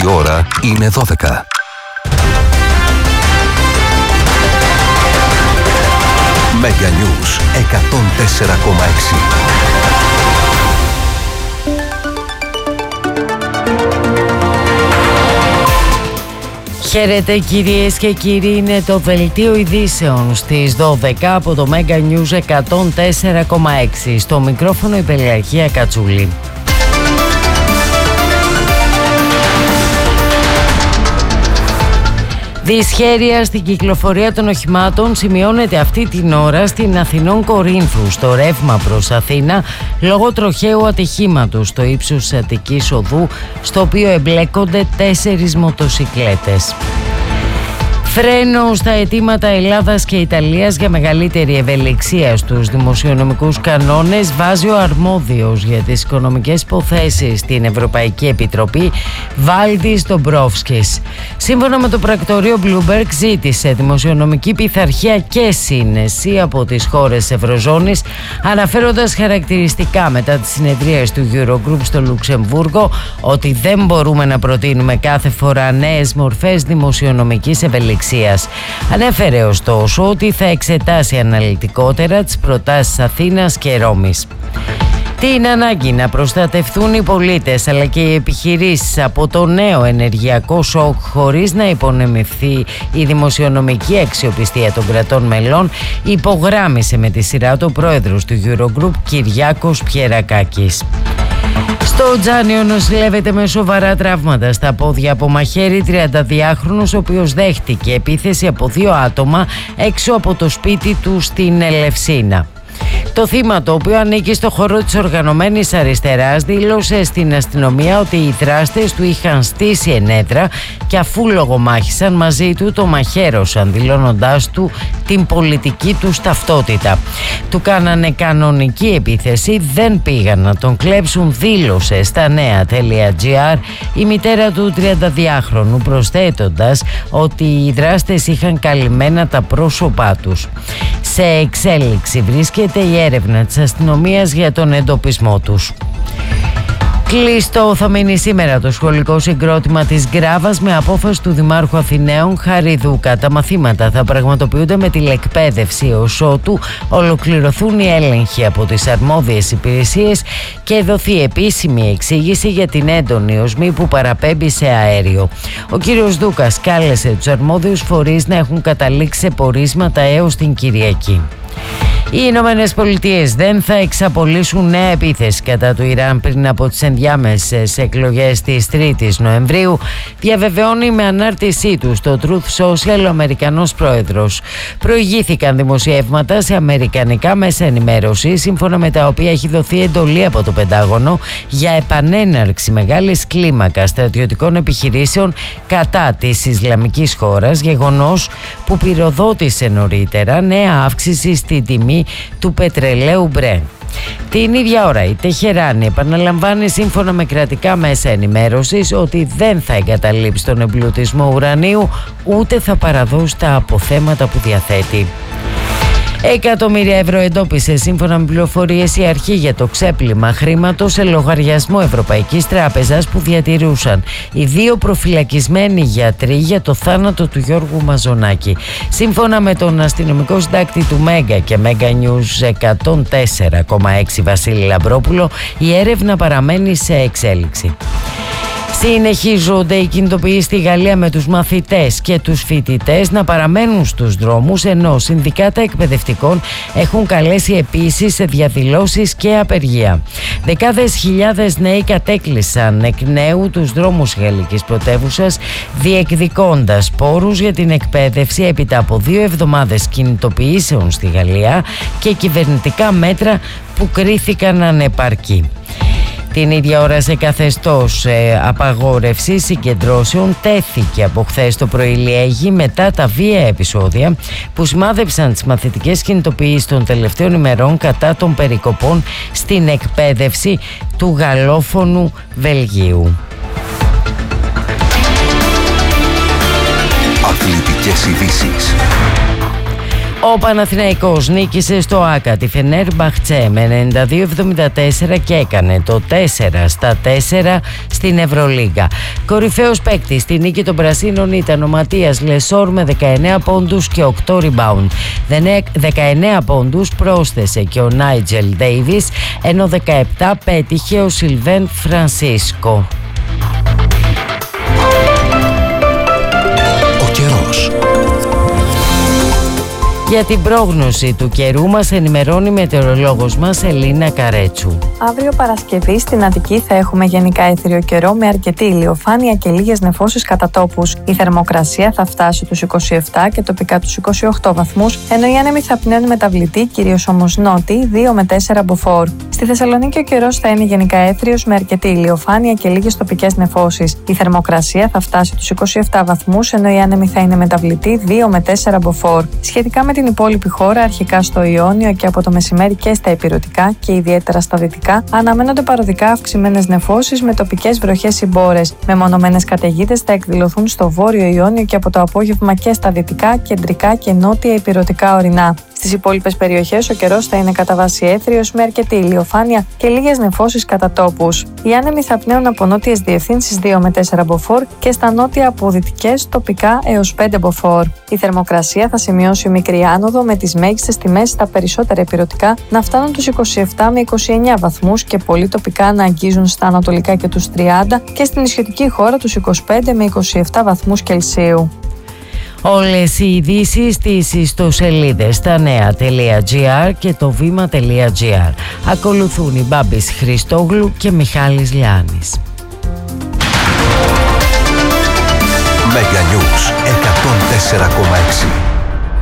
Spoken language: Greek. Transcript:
ώρα είναι 12. Mega News 104,6. Χαίρετε κυρίες και κύριοι, είναι το δελτίο ειδήσεων στις 12 από το Mega News 104,6. Στο μικρόφωνο η Πελαγία Κατσούλη. Δυσχέρεια στην κυκλοφορία των οχημάτων σημειώνεται αυτή την ώρα στην Αθηνών Κορίνθου στο ρεύμα προς Αθήνα λόγω τροχαίου ατυχήματος στο ύψος της Αττικής Οδού, στο οποίο εμπλέκονται 4 μοτοσικλέτες. Φρένο στα αιτήματα Ελλάδας και Ιταλίας για μεγαλύτερη ευελιξία στους δημοσιονομικούς κανόνες βάζει ο αρμόδιος για τις οικονομικές υποθέσεις στην Ευρωπαϊκή Επιτροπή, Βάλτις Ντομπρόφσκης. Σύμφωνα με το πρακτορείο Bloomberg, ζήτησε δημοσιονομική πειθαρχία και σύνεση από τις χώρες Ευρωζώνης, αναφέροντας χαρακτηριστικά μετά τις συνεδρίες του Eurogroup στο Λουξεμβούργο ότι δεν μπορούμε να προτείνουμε κάθε φορά νέες μορφές δημοσιονομικής ευελιξίας. Ανέφερε ωστόσο ότι θα εξετάσει αναλυτικότερα τις προτάσεις Αθήνας και Ρώμης. Την ανάγκη να προστατευτούν οι πολίτες αλλά και οι επιχειρήσεις από το νέο ενεργειακό σοκ χωρίς να υπονομευθεί η δημοσιονομική αξιοπιστία των κρατών μελών υπογράμμισε με τη σειρά του πρόεδρος του Eurogroup Κυριάκος Πιερακάκης. Στο Τζάνιο νοσηλεύεται με σοβαρά τραύματα στα πόδια από μαχαίρι 32χρονος, ο οποίος δέχτηκε επίθεση από 2 άτομα έξω από το σπίτι του στην Ελευσίνα. Το θύμα, το οποίο ανήκει στο χώρο της οργανωμένης αριστεράς, δήλωσε στην αστυνομία ότι οι δράστες του είχαν στήσει ενέτρα και αφού λογομάχησαν μαζί του το μαχαίρωσαν, δηλώνοντάς του την πολιτική του ταυτότητα. Του κάνανε κανονική επίθεση, δεν πήγαν να τον κλέψουν, δήλωσε στα νέα.gr η μητέρα του 32χρονου, προσθέτοντας ότι οι δράστες είχαν καλυμμένα τα πρόσωπά τους. Σε εξέλιξη βρίσκεται η έρευνα της αστυνομίας για τον εντοπισμό τους. Κλειστό θα μείνει σήμερα το σχολικό συγκρότημα της Γκράβας με απόφαση του Δημάρχου Αθηναίων Χαριδούκα. Τα μαθήματα θα πραγματοποιούνται με τηλεκπαίδευση ως ότου ολοκληρωθούν οι έλεγχοι από τις αρμόδιες υπηρεσίες και δοθεί επίσημη εξήγηση για την έντονη οσμή που παραπέμπει σε αέριο. Ο κύριος Δούκας κάλεσε τους αρμόδιους φορείς να έχουν καταλήξει σε πορίσματα έως την Κυριακή. Οι Ηνωμένες Πολιτείες δεν θα εξαπολύσουν νέα επίθεση κατά του Ιράν πριν από τις ενδιάμεσες εκλογές της 3ης Νοεμβρίου, διαβεβαιώνει με ανάρτησή του στο Truth Social ο Αμερικανός πρόεδρος. Προηγήθηκαν δημοσιεύματα σε αμερικανικά μέσα ενημέρωση, σύμφωνα με τα οποία έχει δοθεί εντολή από το Πεντάγωνο για επανέναρξη μεγάλης κλίμακας στρατιωτικών επιχειρήσεων κατά της Ισλαμικής χώρας, γεγονός που πυροδότησε νωρίτερα νέα αύξηση στην τιμή του πετρελαίου Brent. Την ίδια ώρα η Τεχεράνη επαναλαμβάνει σύμφωνα με κρατικά μέσα ενημέρωσης ότι δεν θα εγκαταλείψει τον εμπλουτισμό ουρανίου ούτε θα παραδώσει τα αποθέματα που διαθέτει. Εκατομμύρια ευρώ εντόπισε σύμφωνα με πληροφορίες η αρχή για το ξέπλυμα χρήματος σε λογαριασμό Ευρωπαϊκής Τράπεζας που διατηρούσαν οι 2 προφυλακισμένοι γιατροί για το θάνατο του Γιώργου Μαζονάκη. Σύμφωνα με τον αστυνομικό συντάκτη του Μέγκα και Mega News 104,6 Βασίλη Λαμπρόπουλο, η έρευνα παραμένει σε εξέλιξη. Συνεχίζονται οι κινητοποιήσεις στη Γαλλία με τους μαθητές και τους φοιτητές να παραμένουν στους δρόμους, ενώ συνδικάτα εκπαιδευτικών έχουν καλέσει επίσης σε διαδηλώσεις και απεργία. Δεκάδες χιλιάδες νέοι κατέκλυσαν εκ νέου τους δρόμους γαλλικής πρωτεύουσας, διεκδικώντας πόρους για την εκπαίδευση έπειτα από 2 εβδομάδες κινητοποιήσεων στη Γαλλία και κυβερνητικά μέτρα που κρίθηκαν ανεπαρκή. Την ίδια ώρα σε καθεστώς απαγόρευση συγκεντρώσεων τέθηκε από χθες το πρωί Λιέγη μετά τα βία επεισόδια που σημάδεψαν τις μαθητικές κινητοποιήσεις των τελευταίων ημερών κατά των περικοπών στην εκπαίδευση του γαλλόφωνου Βελγίου. Αθλητικές ειδήσεις. Ο Παναθηναϊκός νίκησε στο ΆΚΑ τη Φενέρμπαχτσε με 92-74 και έκανε το 4-4 στην Ευρωλίγκα. Κορυφαίος παίκτης στη νίκη των Πρασίνων ήταν ο Ματίας Λεσόρ με 19 πόντους και 8 rebound. 19 πόντους πρόσθεσε και ο Νάιτζελ Ντέιβις, ενώ 17 πέτυχε ο Σιλβέν Φρανσίσκο. Ο καιρός. Για την πρόγνωση του καιρού μας ενημερώνει η μετεωρολόγος μας Ελίνα Καρέτσου. Αύριο Παρασκευή στην Αττική θα έχουμε γενικά έθριο καιρό με αρκετή ηλιοφάνεια και λίγες νεφώσεις κατά τόπους. Η θερμοκρασία θα φτάσει τους 27 και τοπικά τους 28 βαθμούς, ενώ οι άνεμοι θα πνέουν μεταβλητή, κυρίως όμως νότιοι, 2 με 4 μποφόρ. Στη Θεσσαλονίκη ο καιρός θα είναι γενικά έθριος με αρκετή ηλιοφάνεια και λίγες τοπικές νεφώσεις. Η θερμοκρασία θα φτάσει τους 27 βαθμούς, ενώ οι άνεμοι θα είναι μεταβλητή, 2 με 4 μποφόρ. Σχετικά με την υπόλοιπη χώρα, αρχικά στο Ιόνιο και από το μεσημέρι και στα ηπειρωτικά και ιδιαίτερα στα δυτικά, αναμένονται παροδικά αυξημένες νεφώσεις με τοπικές βροχές ή μπόρες. Μεμονωμένες καταιγίδες θα εκδηλωθούν στο βόρειο Ιόνιο και από το απόγευμα και στα δυτικά, κεντρικά και νότια ηπειρωτικά ορεινά. Στις υπόλοιπες περιοχές ο καιρός θα είναι κατά βάση έθριος με αρκετή ηλιοφάνεια και λίγες νεφώσεις κατά τόπους. Οι άνεμοι θα πνέουν από νότιες διευθύνσεις 2 με 4 μποφόρ και στα νότια από δυτικές τοπικά έως 5 μποφόρ. Η θερμοκρασία θα σημειώσει μικρή άνοδο με τις μέγιστες τιμές στα περισσότερα ηπειρωτικά να φτάνουν τους 27 με 29 βαθμούς και πολύ τοπικά να αγγίζουν στα ανατολικά και τους 30 και στην νησιωτική χώρα τους 25 με 27 βαθμούς Κελσίου. Όλες οι ειδήσεις στις ιστοσελίδες στα νέα.gr και το βήμα.gr. Ακολουθούν οι Μπάμπης Χριστόγλου και Μιχάλης Λιάνης. Mega News 104,6.